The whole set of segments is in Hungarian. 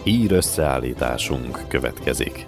Hír összeállításunk következik.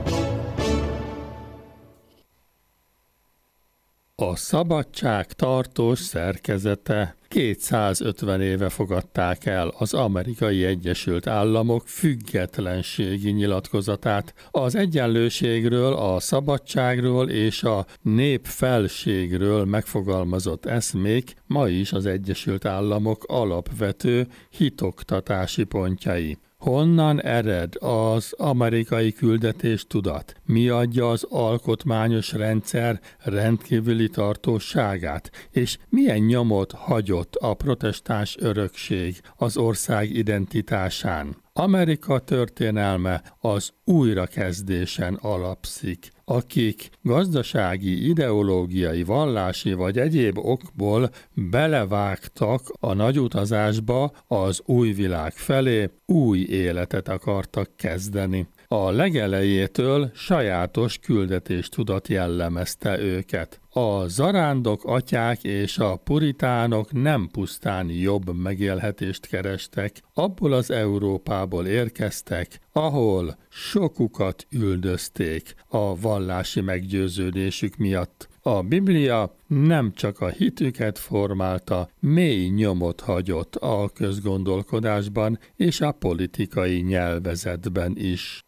A szabadság tartós szerkezete 250 éve fogadták el az Amerikai Egyesült Államok függetlenségi nyilatkozatát. Az egyenlőségről, a szabadságról és a népfelségről megfogalmazott eszmék ma is az Egyesült Államok alapvető hitoktatási pontjai. Honnan ered az amerikai küldetéstudat? Mi adja az alkotmányos rendszer rendkívüli tartóságát? És milyen nyomot hagyott a protestáns örökség az ország identitásán? Amerika történelme az újrakezdésen alapszik. Akik gazdasági, ideológiai, vallási vagy egyéb okból belevágtak a nagyutazásba az új világ felé, új életet akartak kezdeni. A legelejétől sajátos küldetéstudat jellemezte őket. A zarándok atyák és a puritánok nem pusztán jobb megélhetést kerestek, abból az Európából érkeztek, ahol sokukat üldözték a vallási meggyőződésük miatt. A Biblia nem csak a hitüket formálta, mély nyomot hagyott a közgondolkodásban és a politikai nyelvezetben is.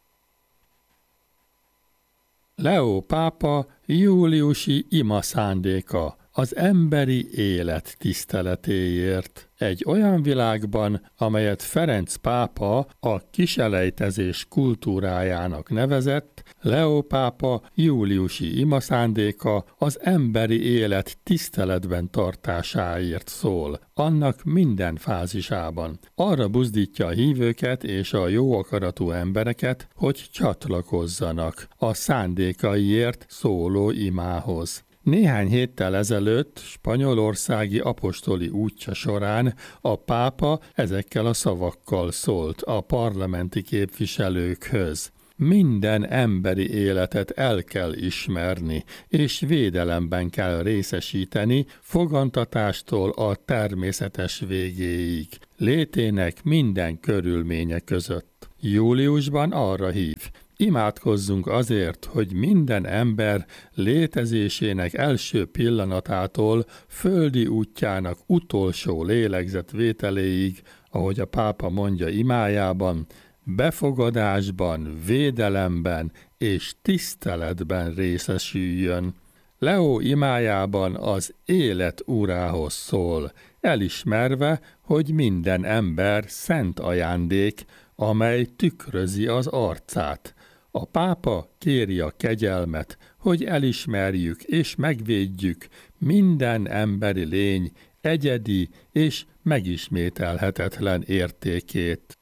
Leó pápa júliusi ima szándéka az emberi élet tiszteletéért. Egy olyan világban, amelyet Ferenc pápa a kiselejtezés kultúrájának nevezett, Leó pápa júliusi ima szándéka az emberi élet tiszteletben tartásáért szól, annak minden fázisában. Arra buzdítja a hívőket és a jó akaratú embereket, hogy csatlakozzanak a szándékaiért szóló imához. Néhány héttel ezelőtt spanyolországi apostoli útja során a pápa ezekkel a szavakkal szólt a parlamenti képviselőkhöz. Minden emberi életet el kell ismerni, és védelemben kell részesíteni fogantatástól a természetes végéig, létének minden körülménye között. Júliusban arra hív: imádkozzunk azért, hogy minden ember létezésének első pillanatától földi útjának utolsó lélegzetvételéig, ahogy a pápa mondja imájában, befogadásban, védelemben és tiszteletben részesüljön. Leó imájában az élet urához szól, elismerve, hogy minden ember szent ajándék, amely tükrözi az arcát. A pápa kéri a kegyelmet, hogy elismerjük és megvédjük minden emberi lény egyedi és megismételhetetlen értékét.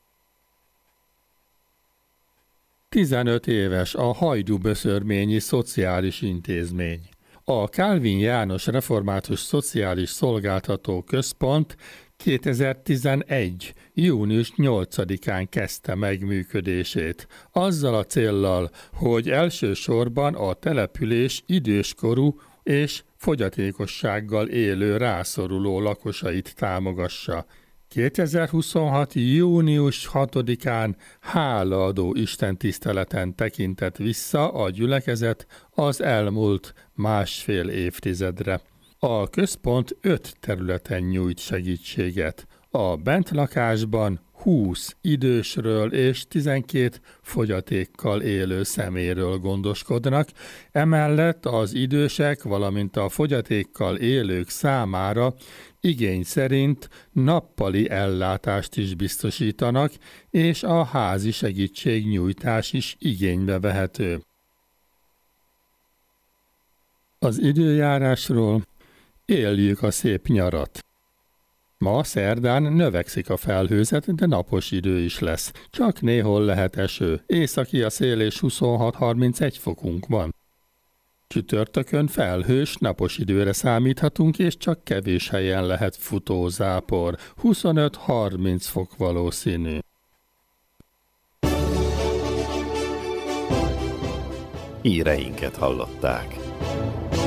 15 éves a Hajdúböszörményi Szociális Intézmény. A Kálvin János Református Szociális Szolgáltató Központ 2011. június 8-án kezdte meg működését, azzal a céllal, hogy elsősorban a település időskorú és fogyatékossággal élő rászoruló lakosait támogassa. 2026. június 6-án hálaadó istentiszteleten tekintett vissza a gyülekezet az elmúlt másfél évtizedre. A központ 5 területen nyújt segítséget. A bentlakásban 20 idősről és 12 fogyatékkal élő személyről gondoskodnak, emellett az idősek, valamint a fogyatékkal élők számára igény szerint nappali ellátást is biztosítanak, és a házi segítségnyújtás is igénybe vehető. Az időjárásról: éljük a szép nyarat. Ma szerdán növekszik a felhőzet, de napos idő is lesz. Csak néhol lehet eső. Északi a szél és 26-31 fokunk van. Csütörtökön felhős, napos időre számíthatunk, és csak kevés helyen lehet futózápor. 25-30 fok valószínű. Híreinket hallották.